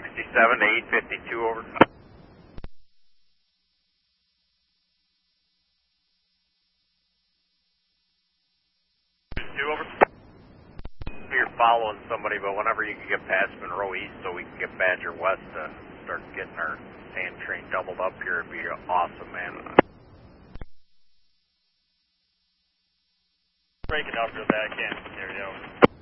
to 852, over. 2, over. You're following somebody, but whenever you can get past Monroe East so we can get Badger West to start getting our sand train doubled up here, it'd be awesome, man. Breaking up real bad, I can't hear you.